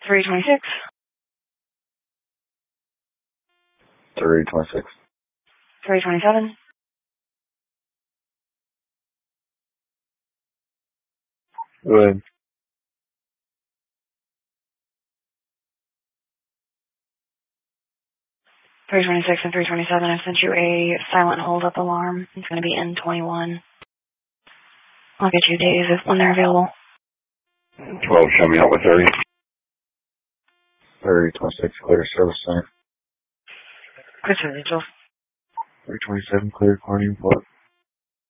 326. 326. 327. Go ahead. 326 and 327. I've sent you a silent hold-up alarm. It's going to be N21. I'll get you days when they're available. 12, show me out with 30. 326, clear service center. Good, Rachel. 327, clear Corning Port.